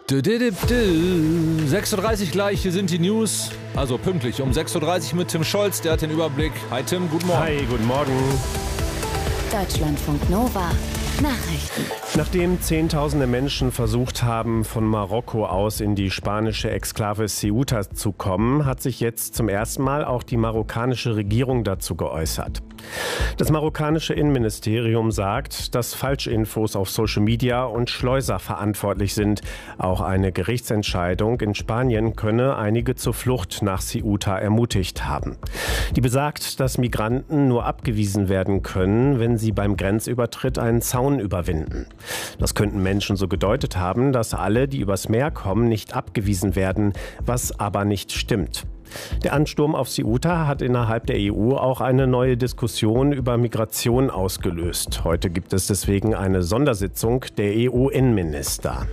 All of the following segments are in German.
6:30 Uhr gleich, hier sind die News. Also pünktlich um 6:30 Uhr mit Tim Scholz, der hat den Überblick. Hi Tim, guten Morgen. Hi, guten Morgen. Deutschlandfunk Nova. Nachrichten. Nachdem Zehntausende Menschen versucht haben, von Marokko aus in die spanische Exklave Ceuta zu kommen, hat sich jetzt zum ersten Mal auch die marokkanische Regierung dazu geäußert. Das marokkanische Innenministerium sagt, dass Falschinfos auf Social Media und Schleuser verantwortlich sind. Auch eine Gerichtsentscheidung in Spanien könne einige zur Flucht nach Ceuta ermutigt haben. Die besagt, dass Migranten nur abgewiesen werden können, wenn sie beim Grenzübertritt einen Zaun überwinden. Das könnten Menschen so gedeutet haben, dass alle, die übers Meer kommen, nicht abgewiesen werden, was aber nicht stimmt. Der Ansturm auf Ceuta hat innerhalb der EU auch eine neue Diskussion über Migration ausgelöst. Heute gibt es deswegen eine Sondersitzung der EU-Innenminister.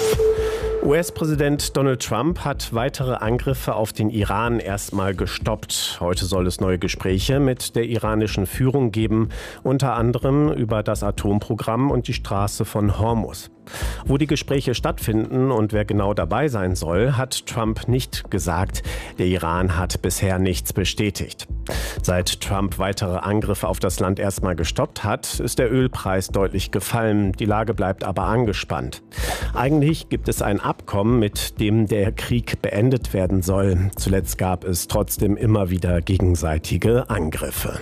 US-Präsident Donald Trump hat weitere Angriffe auf den Iran erstmal gestoppt. Heute soll es neue Gespräche mit der iranischen Führung geben, unter anderem über das Atomprogramm und die Straße von Hormuz. Wo die Gespräche stattfinden und wer genau dabei sein soll, hat Trump nicht gesagt. Der Iran hat bisher nichts bestätigt. Seit Trump weitere Angriffe auf das Land erstmal gestoppt hat, ist der Ölpreis deutlich gefallen. Die Lage bleibt aber angespannt. Eigentlich gibt es ein Abkommen, mit dem der Krieg beendet werden soll. Zuletzt gab es trotzdem immer wieder gegenseitige Angriffe.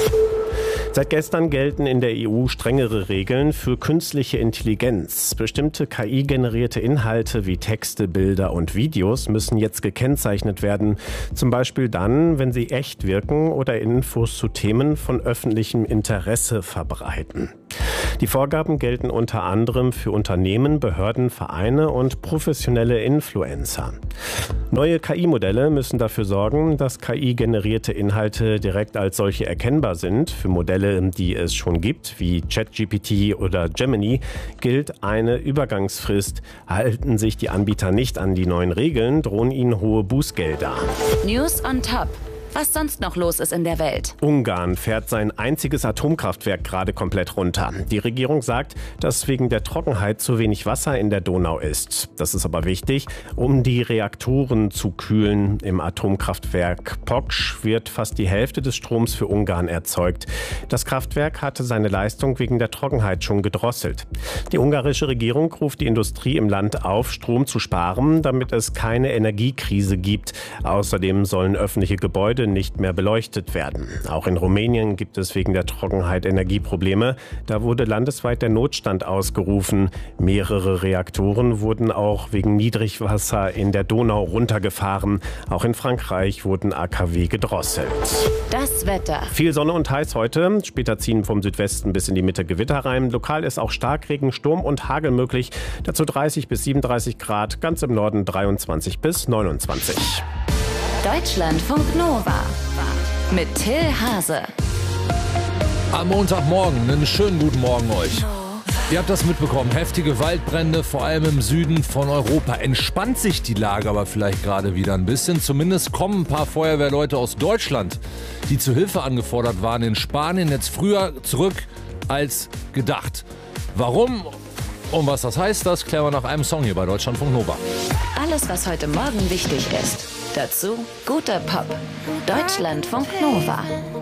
Seit gestern gelten in der EU strengere Regeln für künstliche Intelligenz. Bestimmte KI-generierte Inhalte wie Texte, Bilder und Videos müssen jetzt gekennzeichnet werden. Zum Beispiel dann, wenn sie echt wirken oder Infos zu Themen von öffentlichem Interesse verbreiten. Die Vorgaben gelten unter anderem für Unternehmen, Behörden, Vereine und professionelle Influencer. Neue KI-Modelle müssen dafür sorgen, dass KI-generierte Inhalte direkt als solche erkennbar sind. Für Modelle, die es schon gibt, wie ChatGPT oder Gemini, gilt eine Übergangsfrist. Halten sich die Anbieter nicht an die neuen Regeln, drohen ihnen hohe Bußgelder. News on top. Was sonst noch los ist in der Welt. Ungarn fährt sein einziges Atomkraftwerk gerade komplett runter. Die Regierung sagt, dass wegen der Trockenheit zu wenig Wasser in der Donau ist. Das ist aber wichtig, um die Reaktoren zu kühlen. Im Atomkraftwerk Poksch wird fast die Hälfte des Stroms für Ungarn erzeugt. Das Kraftwerk hatte seine Leistung wegen der Trockenheit schon gedrosselt. Die ungarische Regierung ruft die Industrie im Land auf, Strom zu sparen, damit es keine Energiekrise gibt. Außerdem sollen öffentliche Gebäude nicht mehr beleuchtet werden. Auch in Rumänien gibt es wegen der Trockenheit Energieprobleme. Da wurde landesweit der Notstand ausgerufen. Mehrere Reaktoren wurden auch wegen Niedrigwasser in der Donau runtergefahren. Auch in Frankreich wurden AKW gedrosselt. Das Wetter. Viel Sonne und heiß heute. Später ziehen vom Südwesten bis in die Mitte Gewitter rein. Lokal ist auch Starkregen, Sturm und Hagel möglich. Dazu 30 bis 37 Grad. Ganz im Norden 23 bis 29. Deutschlandfunk Nova mit Till Hase. Am Montagmorgen, einen schönen guten Morgen euch. Ihr habt das mitbekommen, heftige Waldbrände, vor allem im Süden von Europa. Entspannt sich die Lage aber vielleicht gerade wieder ein bisschen. Zumindest kommen ein paar Feuerwehrleute aus Deutschland, die zu Hilfe angefordert waren in Spanien, jetzt früher zurück als gedacht. Warum und was das heißt, das klären wir nach einem Song hier bei Deutschlandfunk Nova. Alles, was heute Morgen wichtig ist. Dazu guter Pop. Deutschlandfunk Nova.